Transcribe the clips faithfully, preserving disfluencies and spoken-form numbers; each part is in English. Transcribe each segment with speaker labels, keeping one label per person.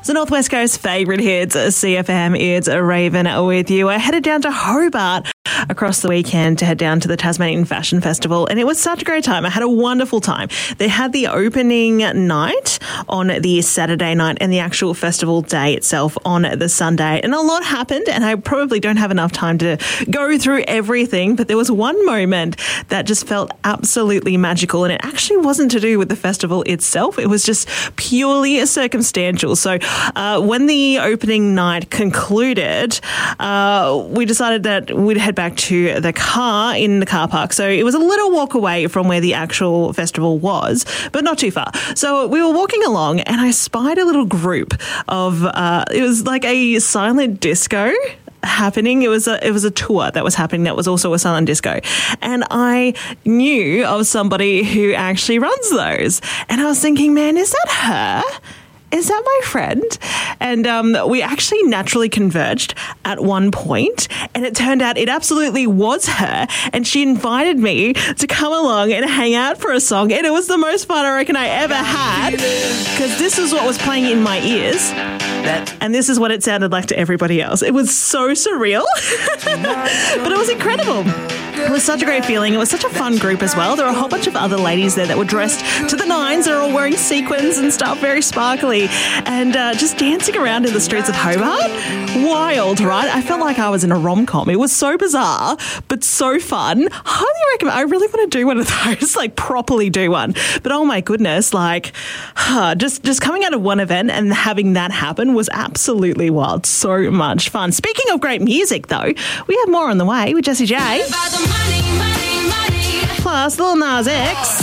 Speaker 1: So Northwest Coast favourite hits, C F M, it's a Raven with you. I headed down to Hobart across the weekend to head down to the Tasmanian Fashion Festival, and it was such a great time. I had a wonderful time. They had the opening night on the Saturday night and the actual festival day itself on the Sunday, and a lot happened, and I probably don't have enough time to go through everything, but there was one moment that just felt absolutely magical, and it actually wasn't to do with the festival itself. It was just purely circumstantial. So uh, when the opening night concluded, uh, we decided that we'd head back to the car in the car park. So it was a little walk away from where the actual festival was, but not too far. So we were walking along and I spied a little group of, uh, it was like a silent disco happening. It was a it was a tour that was happening that was also a silent disco. And I knew of somebody who actually runs those. And I was thinking, man, is that her? Is that my friend? And um, we actually naturally converged at one point, and it turned out it absolutely was her, and she invited me to come along and hang out for a song, and it was the most fun I reckon I ever had, because this is what was playing in my ears, and this is what it sounded like to everybody else. It was so surreal, but it was incredible. It was such a great feeling. It was such a fun group as well. There were a whole bunch of other ladies there that were dressed to the nines. They're all wearing sequins and stuff, very sparkly, and uh, just dancing around in the streets of Hobart. Wild, right? I felt like I was in a rom-com. It was so bizarre, but so fun. Highly recommend. I really want to do one of those, like properly do one. But oh my goodness, like huh, just, just coming out of one event and having that happen was absolutely wild. So much fun. Speaking of great music, though, we have more on the way with Jessie J. Money, money, money. Plus Lil Nas X.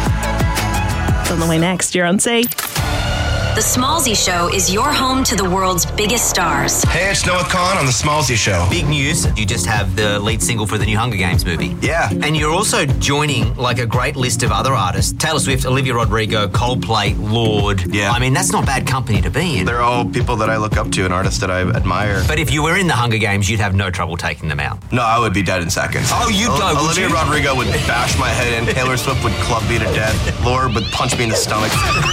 Speaker 1: It's on the way next. You're on C.
Speaker 2: The Smallzy Show is your home to the world's biggest stars.
Speaker 3: Hey, it's Noah Khan on The Smallzy Show.
Speaker 4: Big news, you just have the lead single for the new Hunger Games movie.
Speaker 3: Yeah.
Speaker 4: And you're also joining like a great list of other artists. Taylor Swift, Olivia Rodrigo, Coldplay, Lorde.
Speaker 3: Yeah.
Speaker 4: I mean, that's not bad company to be in.
Speaker 3: They're all people that I look up to and artists that I admire.
Speaker 4: But if you were in the Hunger Games, you'd have no trouble taking them out.
Speaker 3: No, I would be dead in seconds.
Speaker 4: Oh, you'd
Speaker 3: o-
Speaker 4: go, would
Speaker 3: Olivia
Speaker 4: you?
Speaker 3: Rodrigo would bash my head in. Taylor Swift would club me to death. Lorde would punch me in the stomach.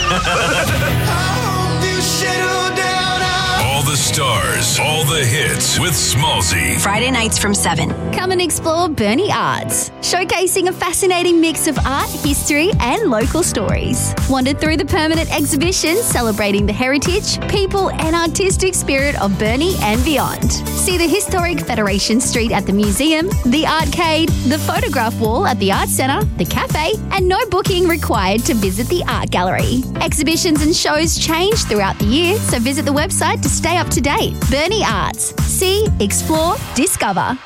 Speaker 5: All the stars, all the hits with Smallzy.
Speaker 2: Friday nights from seven.
Speaker 6: Come and explore Bernie Arts, showcasing a fascinating mix of art, history and local stories. Wander through the permanent exhibition celebrating the heritage, people and artistic spirit of Bernie and beyond. See the historic Federation Street at the museum, the arcade, the photograph wall at the Art Centre, the cafe, and no booking required to visit the art gallery. Exhibitions and shows change throughout the year, so visit the website to stay up to date. Bernie Arts. See, explore, discover.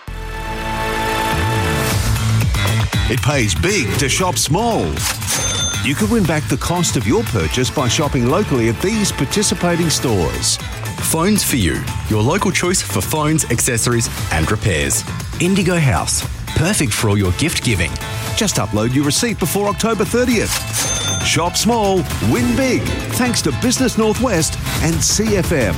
Speaker 7: It pays big to shop small. You could win back the cost of your purchase by shopping locally at these participating stores.
Speaker 8: Phones for You, your local choice for phones, accessories and repairs. Indigo House, perfect for all your gift giving.
Speaker 7: Just upload your receipt before October thirtieth. Shop small, win big, thanks to Business Northwest and C F M.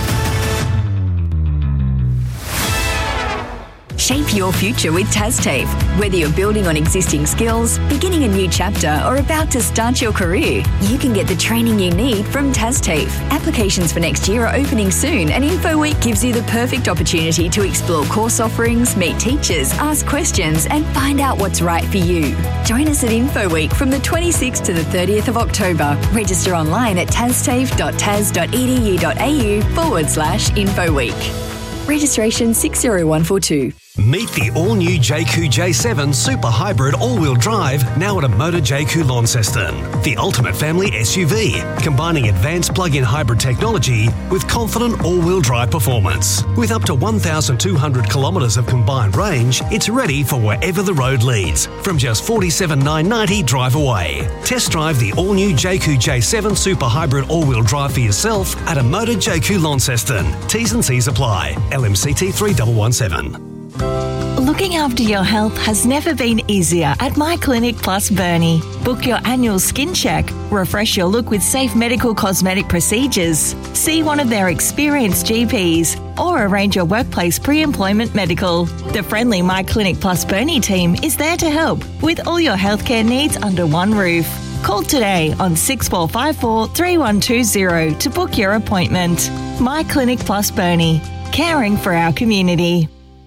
Speaker 9: Shape your future with TasTAFE. Whether you're building on existing skills, beginning a new chapter, or about to start your career, you can get the training you need from TasTAFE. Applications for next year are opening soon, and InfoWeek gives you the perfect opportunity to explore course offerings, meet teachers, ask questions, and find out what's right for you. Join us at InfoWeek from the twenty-sixth to the thirtieth of October. Register online at tastafe.tas.edu.au forward slash InfoWeek. Registration six zero one four two.
Speaker 10: Meet the all-new J Q J seven Super Hybrid all-wheel drive now at a Motor J Q Launceston. The ultimate family S U V, combining advanced plug-in hybrid technology with confident all-wheel drive performance. With up to one thousand two hundred kilometres of combined range, it's ready for wherever the road leads, from just forty-seven thousand nine hundred ninety drive away. Test drive the all-new J Q J seven Super Hybrid all-wheel drive for yourself at a Motor J Q Launceston. T's and C's apply. L M C T three one one seven.
Speaker 11: Looking after your health has never been easier at My Clinic Plus Burnie. Book your annual skin check, refresh your look with safe medical cosmetic procedures, see one of their experienced G Ps, or arrange your workplace pre-employment medical. The friendly My Clinic Plus Burnie team is there to help with all your healthcare needs under one roof. Call today on six four five four, three one two zero to book your appointment. My Clinic Plus Burnie, caring for our community.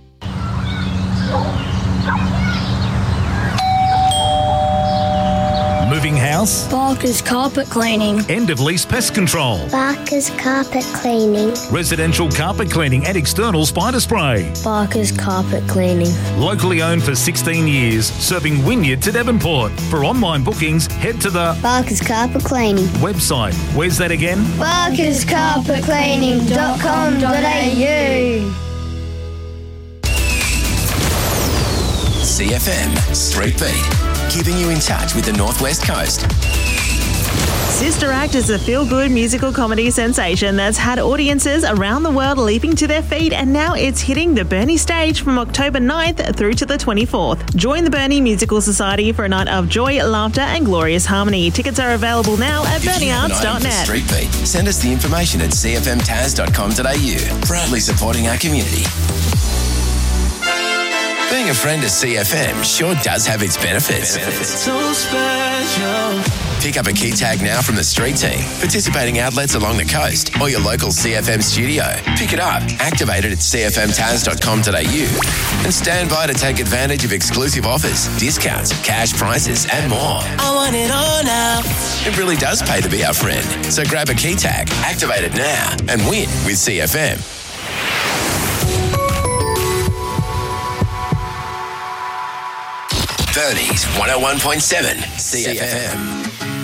Speaker 12: Moving house?
Speaker 13: Barker's Carpet Cleaning.
Speaker 12: End of lease pest control?
Speaker 13: Barker's Carpet Cleaning.
Speaker 12: Residential carpet cleaning and external spider spray?
Speaker 13: Barker's Carpet Cleaning.
Speaker 12: Locally owned for sixteen years, serving Wynyard to Devonport. For online bookings, head to the
Speaker 13: Barker's Carpet Cleaning
Speaker 12: website. Where's that again?
Speaker 13: barkers carpet cleaning dot com dot a u.
Speaker 14: C F M Street Beat, keeping you in touch with the Northwest Coast.
Speaker 1: Sister Act is a feel-good musical comedy sensation that's had audiences around the world leaping to their feet, and now it's hitting the Burnie stage from October ninth through to the twenty-fourth. Join the Burnie Musical Society for a night of joy, laughter and glorious harmony. Tickets are available now at burnie arts dot net.
Speaker 14: Street Beat. Send us the information at c f m taz dot com dot a u. Proudly supporting our community. Being a friend of C F M sure does have its benefits. benefits. So special. Pick up a key tag now from the street team, participating outlets along the coast, or your local C F M studio. Pick it up, activate it at c f m taz dot com dot a u, and stand by to take advantage of exclusive offers, discounts, cash prices, and more. I want it all now. It really does pay to be our friend. So grab a key tag, activate it now, and win with C F M. Burnie's one oh one point seven C F M.